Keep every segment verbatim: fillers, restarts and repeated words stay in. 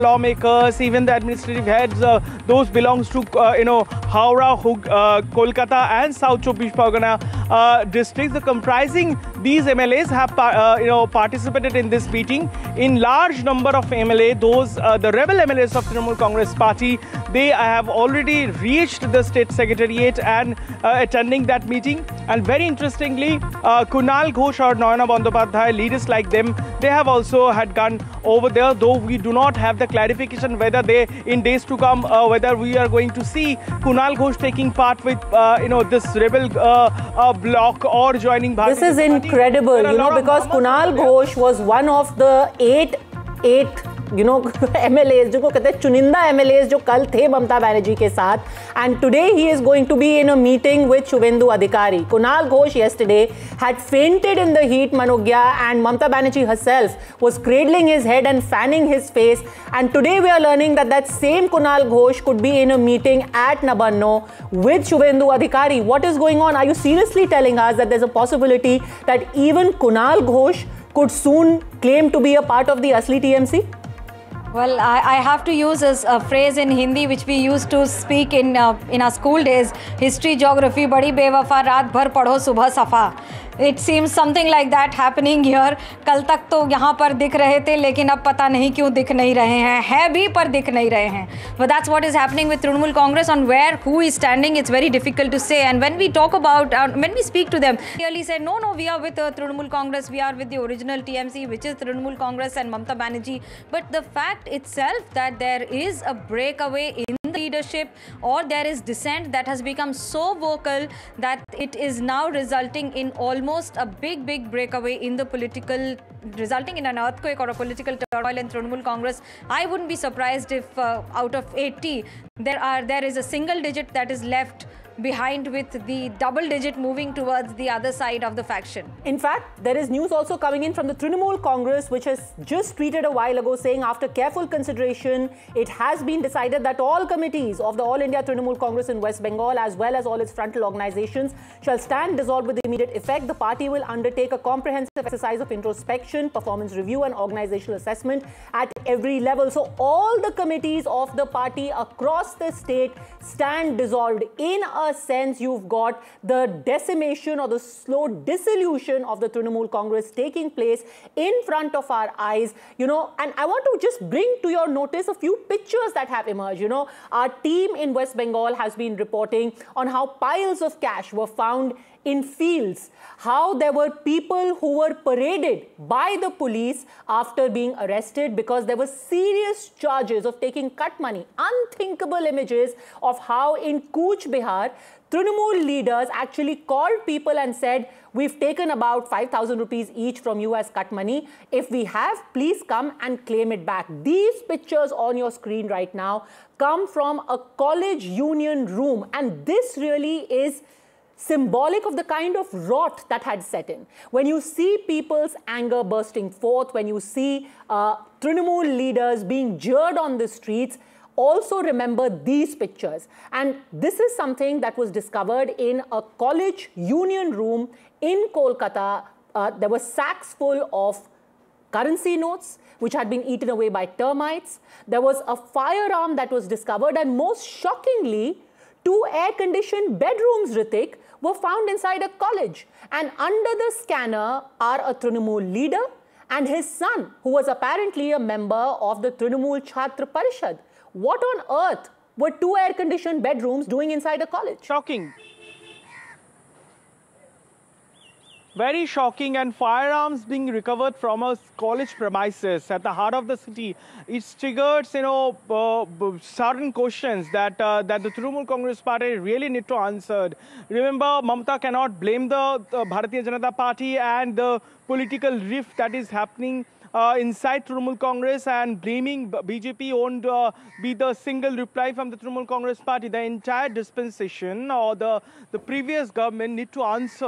lawmakers, even the administrative heads, uh, those belongs to, uh, you know, Howrah, uh, Kolkata and South Chobbish Pargana uh, districts. The comprising these M L As have, uh, you know, participated in this meeting. In large number of M L A, those, uh, the rebel M L As of Trinamool Congress Party, they have already reached the state secretariat and uh, attending that meeting. And very interestingly, uh, Kunal Ghosh or Nayana Bandyopadhyay, leaders like them, they have also had gone over there, though we do not have the clarification whether they, in days to come, uh, whether we are going to see Kunal Ghosh taking part with, uh, you know, this rebel uh, uh, bloc or joining Bharatiya This is Janata incredible, you know, because Kunal Ghosh was one of the eight, eight, you know, M L As, जिनको कहते हैं चुनिंदा M L As जो कल थे ममता बनर्जी के साथ, and today he is going to be in a meeting with Shubhendu Adhikari. Kunal Ghosh yesterday had fainted in the heat, Manogya, and Mamata Banerjee herself was cradling his head and fanning his face. And today we are learning that that same Kunal Ghosh could be in a meeting at Nabanno with Shubhendu Adhikari. What is going on? Are you seriously telling us that there's a possibility that even Kunal Ghosh could soon claim to be a part of the Asli T M C? Well, I, I have to use a, a phrase in Hindi which we used to speak in uh, in our school days. History, geography, badi bewafa, raat bhar padho, subah safa. It seems something like that happening here. कल तक तो यहाँ पर दिख रहे थे, लेकिन अब पता नहीं क्यों दिख नहीं रहे हैं. है भी पर दिख नहीं रहे हैं. But that's what is happening with Trinamool Congress. On where who is standing, it's very difficult to say. And when we talk about, uh, when we speak to them, they clearly say, no, no, we are with uh, Trinamool Congress. We are with the original T M C, which is Trinamool Congress and Mamata Banerjee. But the fact itself that there is a breakaway in the leadership, or there is dissent that has become so vocal that it is now resulting in almost a big, big breakaway in the political, resulting in an earthquake or a political turmoil in Trinamool Congress. I wouldn't be surprised if uh, out of eighty, there are there is a single digit that is left behind, with the double digit moving towards the other side of the faction. In fact, there is news also coming in from the Trinamool Congress, which has just tweeted a while ago saying after careful consideration, it has been decided that all committees of the All India Trinamool Congress in West Bengal, as well as all its frontal organizations, shall stand dissolved with immediate effect. The party will undertake a comprehensive exercise of introspection, performance review and organizational assessment at every level. So all the committees of the party across the state stand dissolved. In a sense, you've got the decimation or the slow dissolution of the Trinamool Congress taking place in front of our eyes, you know. And I want to just bring to your notice a few pictures that have emerged. You know, our team in West Bengal has been reporting on how piles of cash were found in fields, how there were people who were paraded by the police after being arrested because there were serious charges of taking cut money. Unthinkable images of how in Cooch Behar, Trinamool leaders actually called people and said, we've taken about five thousand rupees each from you as cut money. If we have, please come and claim it back. These pictures on your screen right now come from a college union room, and this really is symbolic of the kind of rot that had set in. When you see people's anger bursting forth, when you see uh, Trinamool leaders being jeered on the streets, also remember these pictures. And this is something that was discovered in a college union room in Kolkata. Uh, there were sacks full of currency notes which had been eaten away by termites. There was a firearm that was discovered, and most shockingly, two air-conditioned bedrooms, Ritik, were found inside a college. And under the scanner are a Trinamool leader and his son, who was apparently a member of the Trinamool Chhatra Parishad. What on earth were two air-conditioned bedrooms doing inside a college? Shocking. Very shocking, and firearms being recovered from a college premises at the heart of the city. It triggers, you know, uh, certain questions that uh, that the Trinamool Congress Party really need to answer. Remember, Mamata cannot blame the, the Bharatiya Janata Party and the political rift that is happening Uh, inside Trinamool Congress, and blaming B J P won't uh, be the single reply from the Trinamool Congress Party. The entire dispensation or the, the previous government need to answer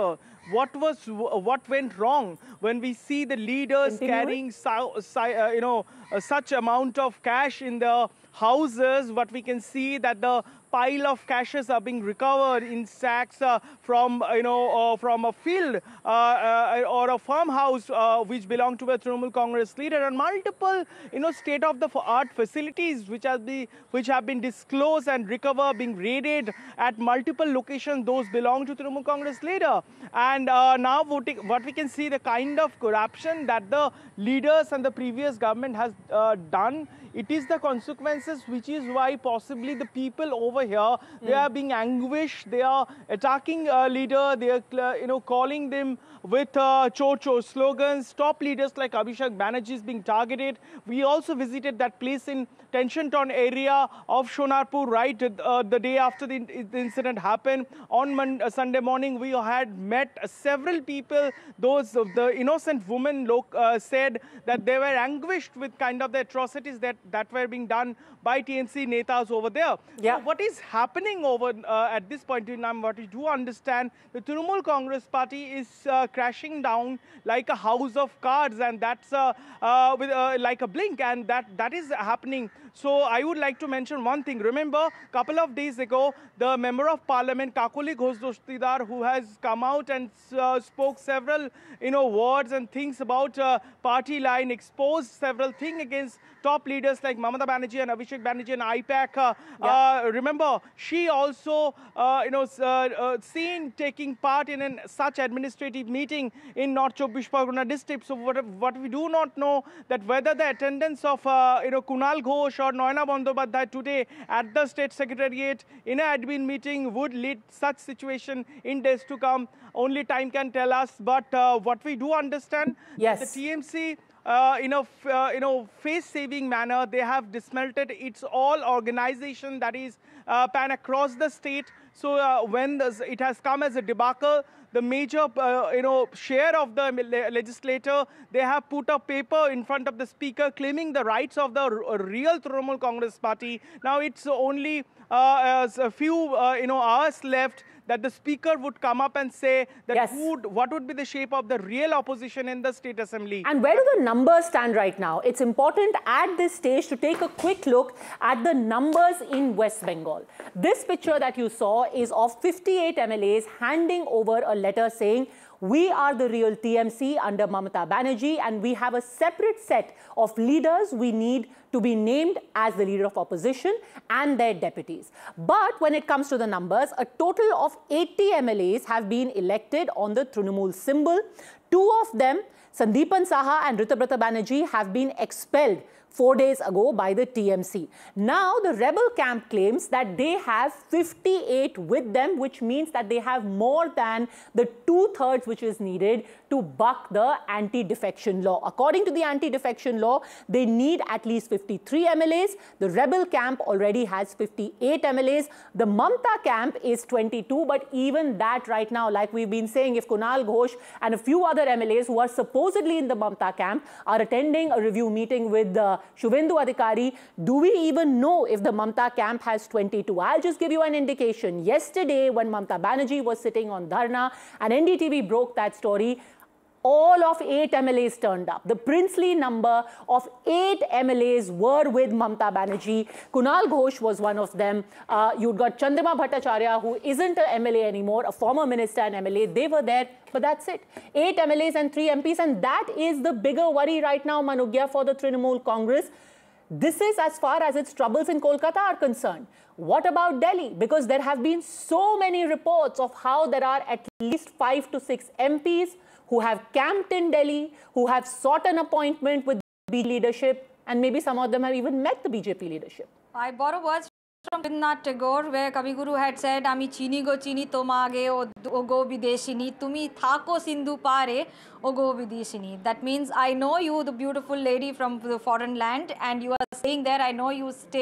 what was what went wrong when we see the leaders Continue. carrying so, so, uh, you know uh, such amount of cash in the houses. What we can see that the pile of cashes are being recovered in sacks uh, from uh, you know uh, from a field uh, uh, or a farmhouse uh, which belong to a Trinamool Congress leader, and multiple you know state of the art facilities which have been which have been disclosed and recovered, being raided at multiple locations. Those belong to Trinamool Congress leader. And uh, now voting, what we can see, the kind of corruption that the leaders and the previous government has uh, done, it is the consequences, which is why possibly the people over here, mm. they are being anguished. They are attacking a leader. They are, uh, you know, calling them with uh, cho-cho slogans. Top leaders like Abhishek Banerjee is being targeted. We also visited that place in Tension-torn area of Shonarpur right uh, the day after the, the incident happened. On Monday, uh, Sunday morning, we had met several people. Those of the innocent women uh, said that they were anguished with kind of the atrocities that, that were being done by T M C netas over there. Yeah. So what is happening over uh, at this point in time, what we do understand, the Trinamool Congress party is uh, crashing down like a house of cards, and that's uh, uh, with uh, like a blink, and that that is happening. So I would like to mention one thing. Remember, a couple of days ago, the Member of Parliament, Kakali Ghosh Dostidar, who has come out and uh, spoke several, you know, words and things about uh, party line, exposed several things against top leaders like Mamata Banerjee and Abhishek Banerjee and I PAC. Uh, yeah. uh, remember, she also, uh, you know, uh, uh, seen taking part in an, such administrative meeting in North Chobbish Pargana district. So what, what we do not know that whether the attendance of, uh, you know, Kunal Ghosh or Noyana Bandyopadhyay today at the state secretariat in an admin meeting would lead such situation in days to come. Only time can tell us. But uh, what we do understand, yes, the T M C, Uh, in a uh, you know face-saving manner, they have dismantled its all organization that is uh, pan across the state. So uh, when this, it has come as a debacle, the major uh, you know share of the legislator, they have put a paper in front of the speaker claiming the rights of the real Trinamool Congress party. Now it's only uh, a few uh, you know hours left that the speaker would come up and say that yes. who would, what would be the shape of the real opposition in the state assembly. And where do the numbers stand right now? It's important at this stage to take a quick look at the numbers in West Bengal. This picture that you saw is of fifty-eight M L As handing over a letter saying, we are the real T M C under Mamata Banerjee, and we have a separate set of leaders we need to be named as the leader of opposition and their deputies. But when it comes to the numbers, a total of eighty M L As have been elected on the Trinamool symbol. Two of them, Sandeepan Saha and Ritubrata Banerjee, have been expelled four days ago by the T M C. Now, the rebel camp claims that they have fifty-eight with them, which means that they have more than the two-thirds which is needed to buck the anti-defection law. According to the anti-defection law, they need at least fifty-three M L As. The rebel camp already has fifty-eight M L As. The Mamata camp is twenty-two, but even that right now, like we've been saying, if Kunal Ghosh and a few other M L As who are supposedly in the Mamata camp are attending a review meeting with the Shubhendu Adhikari, do we even know if the Mamata camp has twenty-two? I'll just give you an indication. Yesterday, when Mamata Banerjee was sitting on Dharna and N D T V broke that story, all of eight M L As turned up. The princely number of eight M L As were with Mamata Banerjee. Kunal Ghosh was one of them. Uh, you've got Chandrama Bhattacharya, who isn't an M L A anymore, a former minister and M L A. They were there, but that's it. Eight M L As and three M Ps, and that is the bigger worry right now, Manugya, for the Trinamool Congress. This is as far as its troubles in Kolkata are concerned. What about Delhi? Because there have been so many reports of how there are at least five to six M Ps who have camped in Delhi, who have sought an appointment with B J P leadership, and maybe some of them have even met the B J P leadership. I borrow words from Rabindranath Tagore, where Kaviguru had said, "Ami chini go chini tomage o go bideshini, tumi thako sindhu pare o go bideshini." That means, I know you, the beautiful lady from the foreign land, and you are staying there. I know you stay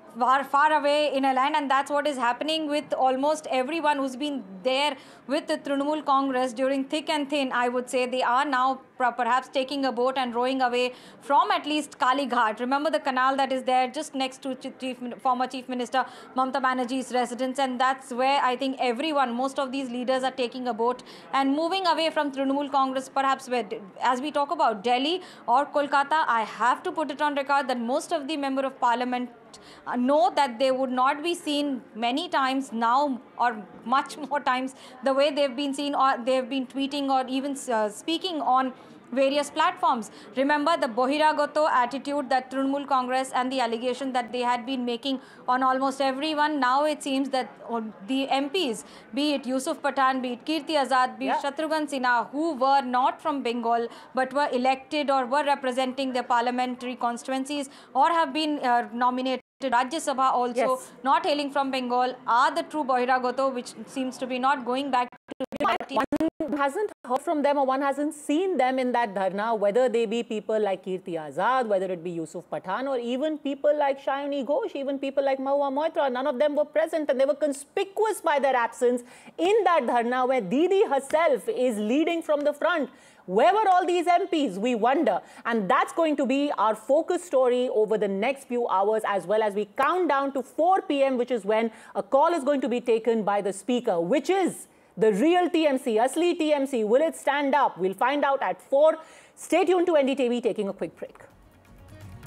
far, far away in a land, and that's what is happening with almost everyone who's been there with the Trinamool Congress during thick and thin. I would say they are now perhaps taking a boat and rowing away from at least Kali Ghat. Remember the canal that is there just next to Chief, former Chief Minister Mamata Banerjee's residence, and that's where I think everyone, most of these leaders are taking a boat and moving away from Trinamool Congress, perhaps where, as we talk about Delhi or Kolkata, I have to put it on record that most of the member of parliament Uh, know that they would not be seen many times now, or much more times, the way they've been seen, or they've been tweeting or even uh, speaking on various platforms. Remember the Bohiragoto attitude that Trinamool Congress and the allegation that they had been making on almost everyone. Now it seems that the M Ps, be it Yusuf Pathan, be it Kirti Azad, be yeah. it Shatrughan Sinha, who were not from Bengal but were elected or were representing their parliamentary constituencies or have been uh, nominated to Rajya Sabha also, yes. not hailing from Bengal, are the true Bohiragoto, which seems to be not going back to one hasn't heard from them, or one hasn't seen them in that dharna, whether they be people like Kirti Azad, whether it be Yusuf Pathan, or even people like Shayoni Ghosh, even people like Mahua Moitra. None of them were present, and they were conspicuous by their absence in that dharna where Didi herself is leading from the front. Where were all these M Ps? We wonder. And that's going to be our focus story over the next few hours, as well as we count down to four p m, which is when a call is going to be taken by the speaker, which is the real T M C, Asli T M C. Will it stand up? We'll find out at four. Stay tuned to N D T V, taking a quick break.